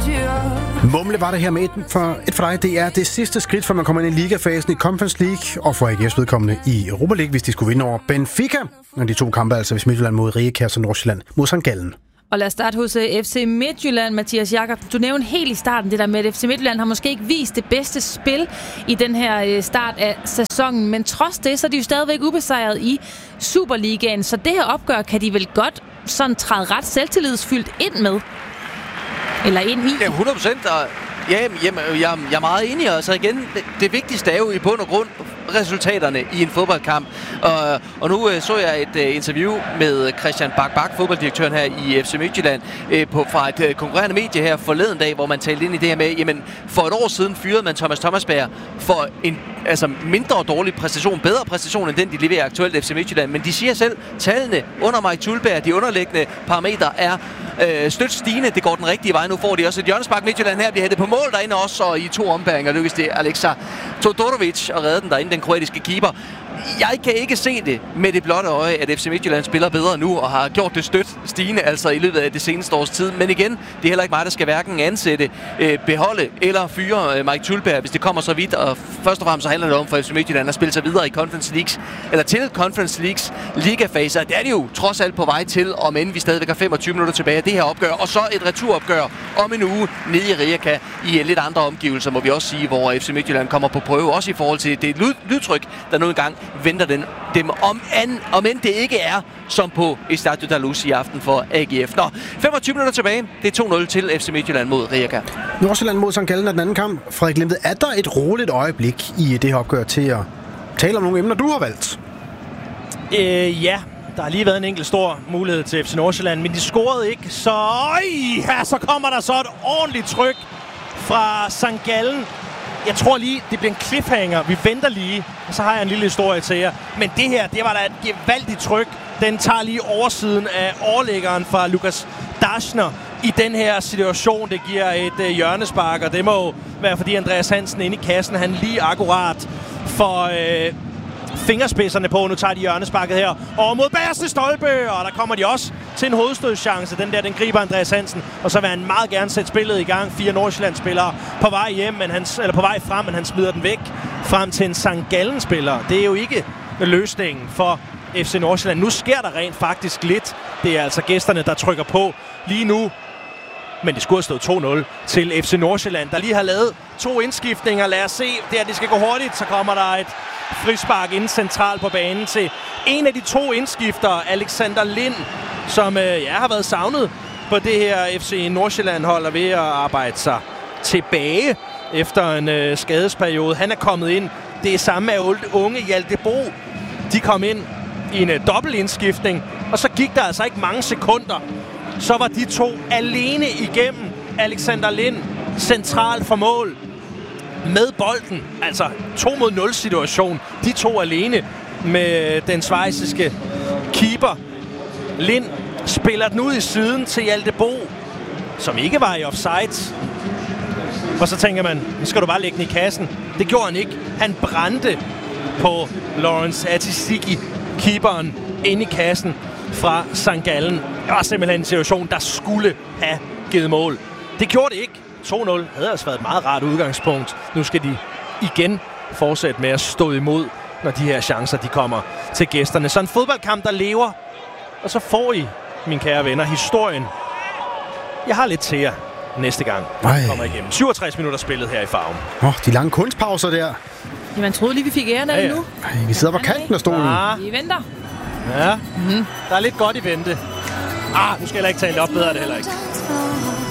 Mumle var det her med et for dig. Det er det sidste skridt, for man kommer ind i ligafasen i Conference League, og for AGF's vedkommende i Europa League, hvis de skulle vinde over Benfica. Og de to kampe altså, hvis Midtjylland mod Rijeka og Nordsjælland mod St. Gallen. Og lad os starte hos FC Midtjylland, Mathias Jakob. Du nævnte helt i starten det der med, at FC Midtjylland har måske ikke vist det bedste spil i den her start af sæsonen. Men trods det, så er de jo stadigvæk ubesejret i Superligaen. Så det her opgør kan de vel godt sådan træde ret selvtillidsfyldt ind med? Eller ind i? Ja, 100%. Jeg er meget enig. Altså igen, det vigtigste er jo i bund og grund resultaterne i en fodboldkamp. Og nu så jeg et interview med Christian Bak, fodbolddirektøren her i FC Midtjylland, fra et konkurrerende medie her forleden dag, hvor man talte ind i det her med, jamen for et år siden fyrede man Thomas Thomasberg for en mindre dårlig præstation, bedre præstation end den, de leverer aktuelt FC Midtjylland. Men de siger selv, tallene under Mike Thuleberg, de underliggende parametre er stødt stigende. Det går den rigtige vej. Nu får de også et hjørnespark. Midtjylland her bliver hættet på mål derinde også, og i 2 ombæringer lykkes det Alexa Todorovic at redde den derinde, den kroatiske keeper. Jeg kan ikke se det med det blotte øje, at FC Midtjylland spiller bedre nu og har gjort det stødt stigende altså i løbet af det seneste års tid. Men igen, det er heller ikke mig, der skal hverken ansætte, beholde eller fyre Mike Thuleberg, hvis det kommer så vidt. Og først og fremmest så handler det om for FC Midtjylland at spille sig videre i Conference Leagues, eller til Conference Leagues ligafaser. Det er de jo trods alt på vej til, om end vi stadigvæk har 25 minutter tilbage af det her opgør. Og så et returopgør om en uge nede i Rijeka i lidt andre omgivelser, må vi også sige, hvor FC Midtjylland kommer på prøve. Også i forhold til det lydtryk, der nu engang venter dem om end det ikke er som på Estadio da Luz i aften for AGF. 25 minutter tilbage. Det er 2-0 til FC Midtjylland mod Rijeka. Nordsjælland mod St. Gallen er den anden kamp. Frederik Limved, er der et roligt øjeblik i det her opgør til at tale om nogle emner, du har valgt? Ja. Der har lige været en enkelt stor mulighed til FC Nordsjælland, men de scorede ikke. Så kommer der så et ordentligt tryk fra St. Gallen. Jeg tror lige, det bliver en cliffhanger. Vi venter lige, og så har jeg en lille historie til jer. Men det her, det var da et gevaldigt tryk. Den tager lige oversiden af overlæggeren fra Lukas Daschner i den her situation. Det giver et hjørnespark, og det må jo være, fordi Andreas Hansen inde i kassen, han lige akkurat for fingerspidserne på. Nu tager de hjørnesparket her og mod bagerste stolpe, og der kommer de også til en hovedstødschance. Den griber Andreas Hansen, og så vil han meget gerne sætte spillet i gang. 4 Nordsjælland-spillere på vej hjem, på vej frem, men han smider den væk frem til en St. Gallen-spiller. Det er jo ikke løsningen for FC Nordsjælland. Nu sker der rent faktisk lidt. Det er altså gæsterne, der trykker på lige nu. Men det skulle have stået 2-0 til FC Nordsjælland, der lige har lavet 2 indskiftninger. Lad os se, det skal gå hurtigt. Så kommer der et frispark inden centralt på banen til en af de 2 indskifter, Alexander Lind, som har været savnet på det her FC Nordsjælland-hold og ved at arbejde sig tilbage efter en skadesperiode. Han er kommet ind. Det er samme af unge Hjalte Bo. De kom ind i en dobbelt indskiftning, og så gik der altså ikke mange sekunder. Så var de 2 alene igennem. Alexander Lind centralt for mål med bolden. Altså 2-0 situation. De 2 alene med den schweiziske keeper. Lind spiller den ud i siden til Hjalte Bo, som ikke var i offside. Og så tænker man, nu skal du bare lægge den i kassen. Det gjorde han ikke. Han brændte på Lawrence Atisiki, keeperen, inde i kassen fra St. Gallen. Det var simpelthen en situation, der skulle have givet mål. Det gjorde det ikke. 2-0 havde altså været et meget rart udgangspunkt. Nu skal de igen fortsætte med at stå imod, når de her chancer de kommer til gæsterne. Så en fodboldkamp, der lever. Og så får I, mine kære venner, historien. Jeg har lidt til jer næste gang, kommer igennem. 67 minutter spillet her i Farven. De lange kunstpauser der. Ja, man troede lige, vi fik æren af det nu. Vi sidder på kanten af stolen. Vi venter. Ja, der er lidt godt i vente. Nu skal jeg ikke tale op, bedre det heller ikke.